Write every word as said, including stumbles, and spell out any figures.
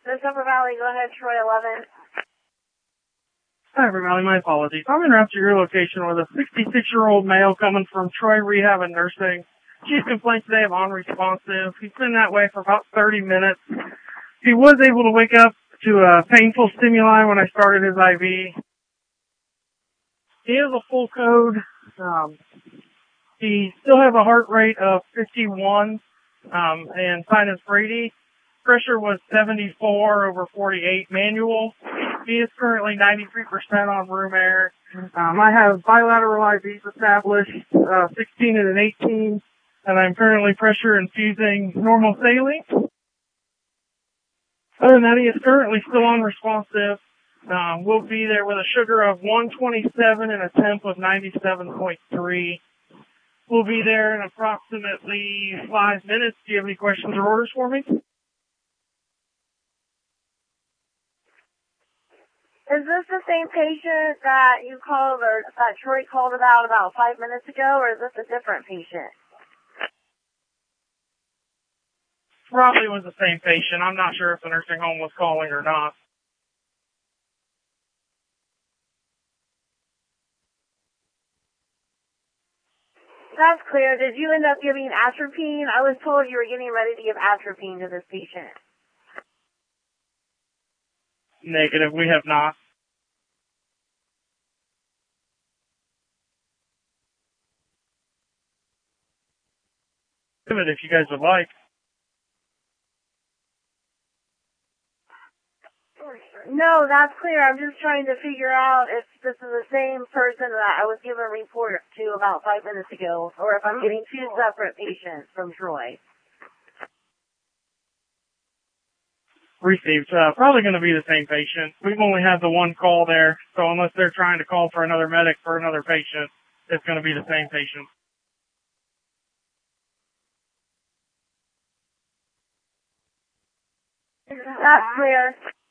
This Upper Valley, go ahead, Troy eleven. Hi, Upper Valley, my apologies. I'm in route to your location with a sixty-six-year-old male coming from Troy Rehab and Nursing. Chief complaint today of unresponsive. He's been that way for about thirty minutes. He was able to wake up to a painful stimuli when I started his I V. He has a full code. Um, he still has a heart rate of fifty-one um, and sinus Brady. Pressure was seventy-four over forty-eight manual. He is currently ninety-three percent on room air. Um, I have bilateral I Vs established, uh, sixteen and an eighteen, and I'm currently pressure infusing normal saline. Other than that, he is currently still unresponsive. Um, we'll be there with a sugar of one twenty-seven and a temp of ninety-seven point three. We'll be there in approximately five minutes. Do you have any questions or orders for me? Is this the same patient that you called or that Troy called about about five minutes ago, or is this a different patient? Probably was the same patient. I'm not sure if the nursing home was calling or not. That's clear. Did you end up giving atropine? I was told you were getting ready to give atropine to this patient. Negative. We have not. Give it if you guys would like. No, that's clear. I'm just trying to figure out if this is the same person that I was given a report to about five minutes ago, or if I'm getting two separate patients from Troy. Received. Uh, probably going to be the same patient. We've only had the one call there, so unless they're trying to call for another medic for another patient, it's going to be the same patient. That's clear.